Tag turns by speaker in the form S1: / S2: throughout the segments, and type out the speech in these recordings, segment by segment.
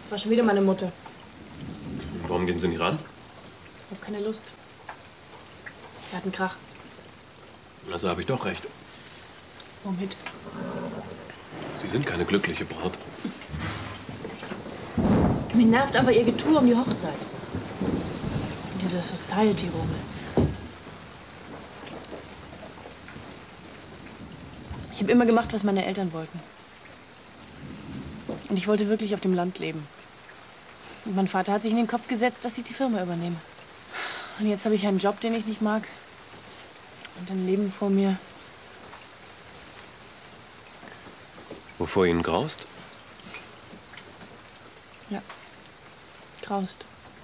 S1: Das war schon wieder meine Mutter.
S2: Warum gehen Sie nicht ran?
S1: Ich habe keine Lust. Wir hatten Krach.
S2: Also habe ich doch recht.
S1: Womit?
S2: Sie sind keine glückliche Braut.
S1: Mich nervt aber ihr Getue um die Hochzeit. Und dieser Society-Rummel. Ich habe immer gemacht, was meine Eltern wollten. Und ich wollte wirklich auf dem Land leben. Und mein Vater hat sich in den Kopf gesetzt, dass ich die Firma übernehme. Und jetzt habe ich einen Job, den ich nicht mag. Und ein Leben vor mir.
S2: Wovor Ihnen graust?
S1: Ja, graust.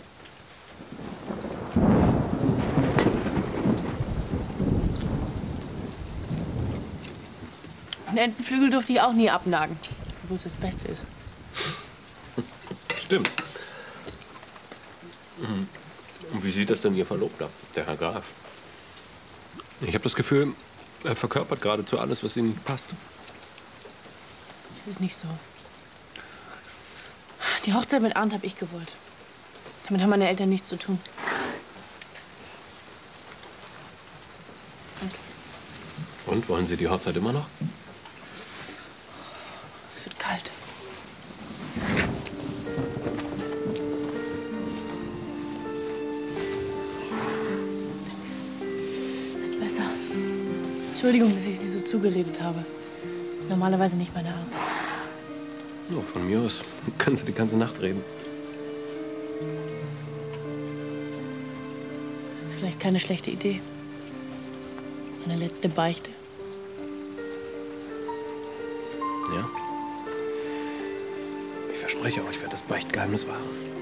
S1: Einen Entenflügel durfte ich auch nie abnagen, obwohl es das Beste ist.
S2: Stimmt. Und wie sieht das denn Ihr Verlobter, der Herr Graf? Ich habe das Gefühl, er verkörpert geradezu alles, was Ihnen passt.
S1: Es ist nicht so. Die Hochzeit mit Arndt habe ich gewollt. Damit haben meine Eltern nichts zu tun.
S2: Und, wollen Sie die Hochzeit immer noch?
S1: Es wird kalt. Ist besser. Entschuldigung, dass ich Sie so zugeredet habe. Das ist normalerweise nicht meine Art.
S2: Ja, von mir aus können Sie die ganze Nacht reden.
S1: Das ist vielleicht keine schlechte Idee. Meine letzte Beichte.
S2: Ja? Ich verspreche euch, ich werde das Beichtgeheimnis wahren.